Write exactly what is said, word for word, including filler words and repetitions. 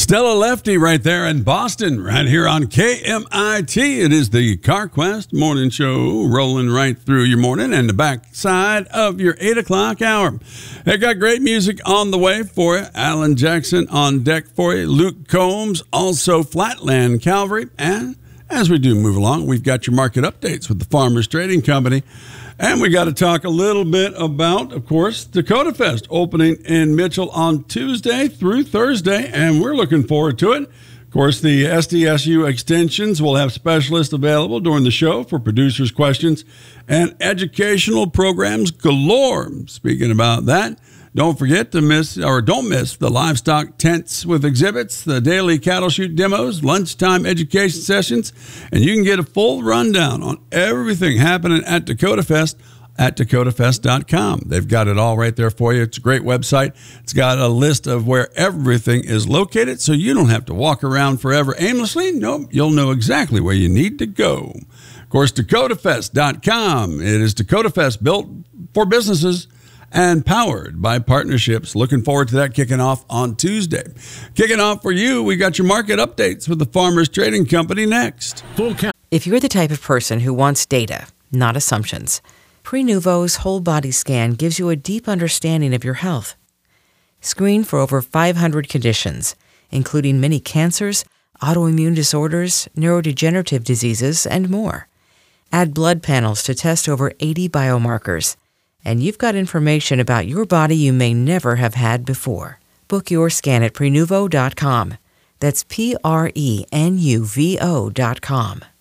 Stella Lefty right there in Boston, right here on K M I T. It is the CarQuest morning show rolling right through your morning and the backside of your eight o'clock hour. They got great music on the way for you. Alan Jackson on deck for you. Luke Combs, also Flatland Calvary. And as we do move along, we've got your market updates with the Farmers Trading Company. And we got to talk a little bit about, of course, Dakota Fest opening in Mitchell on Tuesday through Thursday, and we're looking forward to it. Of course, the S D S U extensions will have specialists available during the show for producers' questions and educational programs galore. Speaking about that, don't forget to miss, or don't miss, the livestock tents with exhibits, the daily cattle shoot demos, lunchtime education sessions, and you can get a full rundown on everything happening at Dakota Fest at dakota fest dot com. They've got it all right there for you. It's a great website. It's got a list of where everything is located, so you don't have to walk around forever aimlessly. Nope, you'll know exactly where you need to go. Of course, dakota fest dot com. It is Dakota Fest, built for businesses and powered by partnerships. Looking forward to that kicking off on Tuesday. Kicking off for you, we got your market updates with the Farmers Trading Company next. Full count. If you're the type of person who wants data, not assumptions, Prenuvo's whole body scan gives you a deep understanding of your health. Screen for over five hundred conditions, including many cancers, autoimmune disorders, neurodegenerative diseases, and more. Add blood panels to test over eighty biomarkers. And you've got information about your body you may never have had before. Book your scan at prenuvo dot com. That's P R E N U V O dot com.